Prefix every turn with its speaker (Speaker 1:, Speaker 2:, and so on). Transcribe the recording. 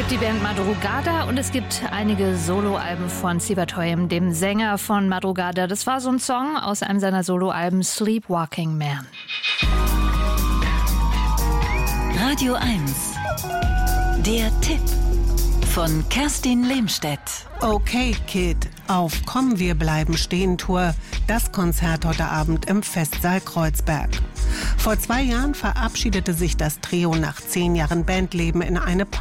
Speaker 1: Die Band Madrugada und es gibt einige Soloalben von Sivat Høyem, dem Sänger von Madrugada. Das war so ein Song aus einem seiner Soloalben Sleepwalking Man.
Speaker 2: Radio 1. Der Tipp von Kerstin Lehmstedt.
Speaker 3: Okay, Kid, auf Komm, wir bleiben stehen Tour. Das Konzert heute Abend im Festsaal Kreuzberg. Vor 2 Jahren verabschiedete sich das Trio nach 10 Jahren Bandleben in eine